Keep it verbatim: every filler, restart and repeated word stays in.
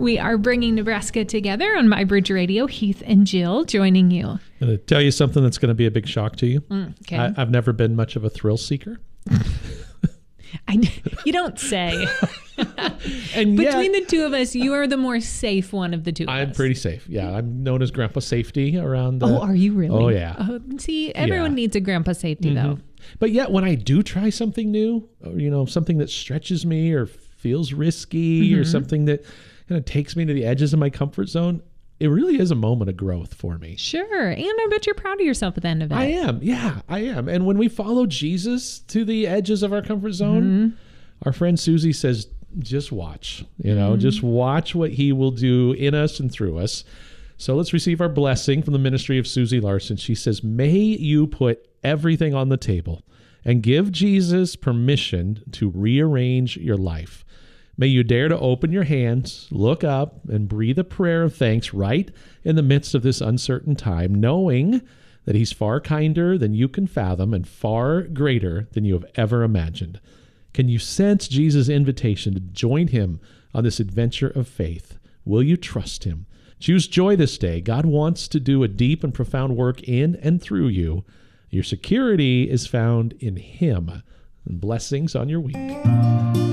We are bringing Nebraska together on MyBridge Radio. Heath and Jill joining you. I'm going to tell you something that's going to be a big shock to you. Mm, okay. I, I've never been much of a thrill seeker. I, you don't say. And Between yet, the two of us, you are the more safe one of the two of I'm us. pretty safe. Yeah, I'm known as Grandpa Safety around. Uh, Oh, are you really? Oh, yeah. Oh, see, everyone Yeah. needs a grandpa safety, Mhm. though. But yet, when I do try something new, or, you know, something that stretches me or feels risky Mm-hmm. or something that kind of takes me to the edges of my comfort zone, it really is a moment of growth for me. Sure. And I bet you're proud of yourself at the end of it. I am. Yeah, I am. And when we follow Jesus to the edges of our comfort zone, Mm-hmm. our friend Susie says, just watch, you know, Mm-hmm. just watch what he will do in us and through us. So let's receive our blessing from the ministry of Susie Larson. She says, may you put everything on the table and give Jesus permission to rearrange your life. May you dare to open your hands, look up, and breathe a prayer of thanks right in the midst of this uncertain time, knowing that he's far kinder than you can fathom and far greater than you have ever imagined. Can you sense Jesus' invitation to join him on this adventure of faith? Will you trust him? Choose joy this day. God wants to do a deep and profound work in and through you. Your security is found in him. And blessings on your week.